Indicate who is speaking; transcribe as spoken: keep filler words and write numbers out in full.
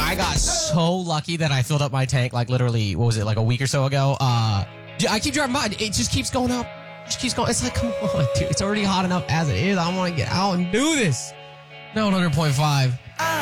Speaker 1: I got so lucky that I filled up my tank like literally, what was it, like a week or so ago? Uh, I keep driving by. It just keeps going up. It just keeps going. It's like, come on, dude. It's already hot enough as it is. I want to get out and do this. No, one hundred point five.